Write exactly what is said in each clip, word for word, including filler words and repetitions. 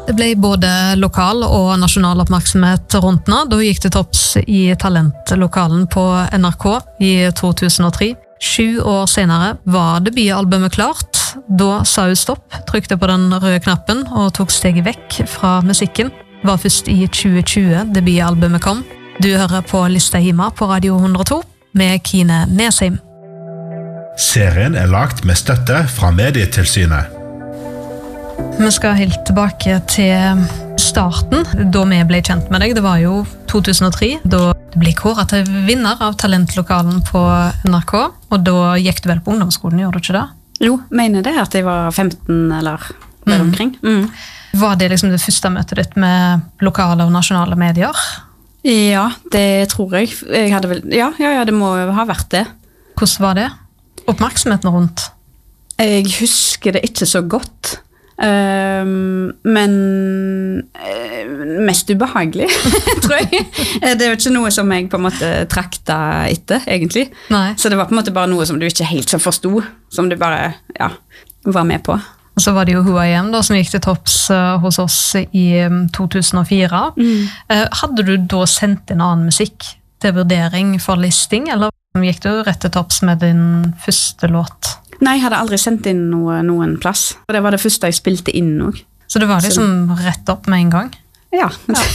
Det ble både lokal og nasjonal oppmerksomhet rundt nå. Da gikk det topps i talentlokalen på N R K i to tusen og tre. Sju år senere var debutalbumet klart. Da sa hun stopp, trykte på den røde knappen og tok steget vekk fra musikken. Det var først i tjue tjue debutalbumet kom. Du hører på Lista Hima på Radio hundre og to med Kine Nesheim. Serien er lagt med støtte fra Medietilsynet. Vi skal helt tilbake til starten, da vi ble kjent med deg. Det var jo to tusen og tre, da du ble kåret til vinner av talentlokalen på N R K, og da gikk du vel på ungdomsskolen, gjorde du ikke det? Jo, mener det at jeg var femten eller der mm. omkring. Mm. Var det liksom det første møtet ditt med lokale og nasjonale medier? Ja, det tror jeg. jeg hadde vel, ja, ja, ja, det må ha vært det. Hvordan var det? Oppmerksomheten rundt? Jeg husker det ikke så godt. Um, men uh, mest ubehagelig, tror jeg. Det er jo ikke noe som jeg på en måte trakta etter, egentlig. Nei. Så det var på en måte bare noe som du ikke helt så forstod, som du bare, ja, var med på. Og så var det jo Who I Am da, som gikk til topps uh, hos oss i um, to tusen og fire. Mm. Uh, hadde du da sendt en annen musikk til vurdering for listing, eller gikk du rett til topps med din første låt? Nei, jeg hadde aldri sendt inn noe, noen plass. Og det var det første jeg spilte inn nå. Så det var liksom så... rett opp med en gang? Ja. ja.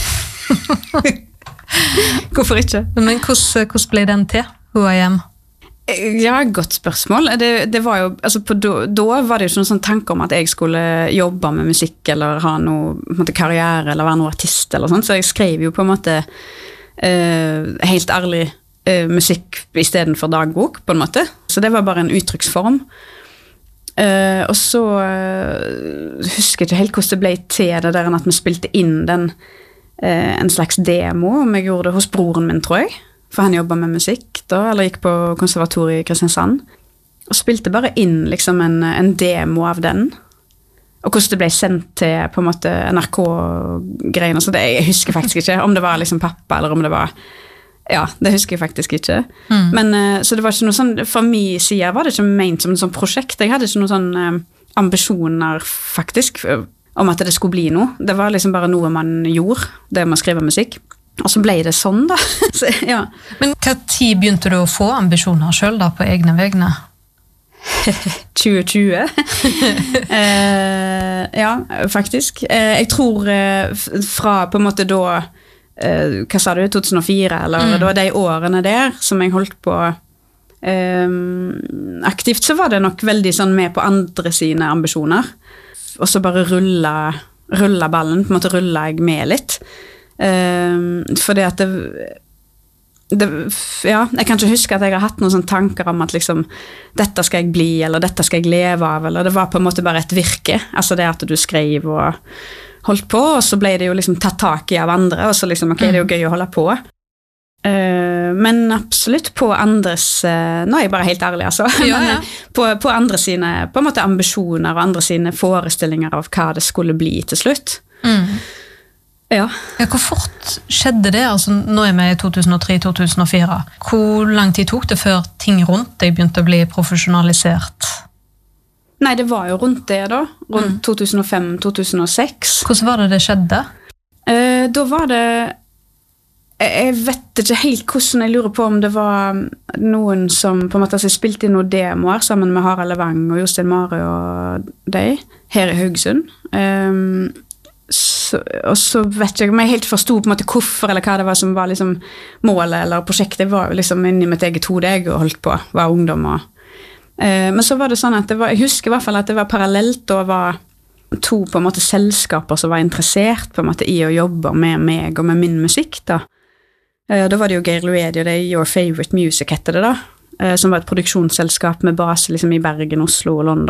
Hvorfor ikke? Men hvordan, hvordan ble den til, Who I Am? Ja, godt spørsmål. Det, det var jo, altså på, da, da var det jo ikke noen sånn tanke om at jeg skulle jobbe med musikk, eller ha noe på en måte, karriere, eller være noen artist, eller sånt. Så jeg skrev jo på en måte uh, helt ærlig musikk i stedet for dagbok, på en måte. Så det var bare en uttrykksform. Uh, og så uh, husker jeg ikke helt hvordan det ble til det der at vi spilte inn den, uh, en slags demo, om jeg gjorde det hos broren min, tror jeg. For han jobbet med musikk da, eller gikk på konservatoriet i Kristiansand. Og spilte bare inn liksom en, en demo av den. Og hvordan det ble sendt til på en måte N R K-greiene. Så det, jeg husker faktisk ikke om det var liksom pappa, eller om det var ja, det husker jeg faktisk ikke. Mm. Men, så det var ikke noe sånn, fra min side var det ikke ment som en sånn prosjekt. Jeg hadde ikke noen sånn um, ambisjoner faktisk om at det skulle bli noe. Det var liksom bare noe man gjorde, det med å skrive musikk. Og så ble det sånn da. så, ja. Men hva tid begynte du å få ambisjoner selv da på egne vegne? tjue tjue. uh, ja, faktisk. Uh, jeg tror uh, fra på en måte da Uh, hva sa du, to tusen og fire, eller mm. det var de årene der som jeg holdt på um, aktivt, så var det nok veldig sånn med på andre sine ambisjoner, og så bare rulla, rulla ballen, på en måte rulla jeg med litt, um, fordi at det, det, ja, jeg kan ikke huske at jeg har hatt noen sånne tanker om at liksom, dette skal jeg bli, eller dette skal jeg leve av, eller det var på en måte bare et virke, altså det at du skrev og holdt på, og så ble det jo liksom tatt tak i av andre, og så liksom, ok, det er jo gøy å holde på. Uh, men absolutt på andres, uh, nå er jeg bare helt ærlig altså, ja, ja. men, på, på andre sine, på en måte ambisjoner, og andre sine forestillinger av hva det skulle bli til slutt. Mm. Ja. Ja, hvor fort skjedde det? Altså, nå er vi i to tusen og tre til to tusen og fire. Hvor lang tid tok det før ting rundt deg begynte å bli profesjonalisert? Nei, det var jo rundt det da, rundt mm. to tusen og fem til to tusen og seks. Hvordan var det det skjedde? Uh, da var det, jeg vet ikke helt hvordan, jeg lurer på om det var noen som på en måte altså, spilte inn noen demoer sammen med Harald Levang og Jostein Mare og deg, her i Haugesund. Um, så, og så vet jeg om jeg helt forstod på en måte hvorfor eller hva det var som var liksom målet eller prosjektet. Jeg var jo liksom inne i mitt eget hode jeg og holdt på, var ungdom og men så var det sånn at det var, jeg husker i hvert fall at det var parallelt og var to på en måte selskaper som var interessert på en måte i å jobbe med meg og med min musikk da. Da var det jo Geir Luedi og det Your Favorite Music heter det da, som var et produksjonsselskap med base liksom i Bergen, Oslo og London.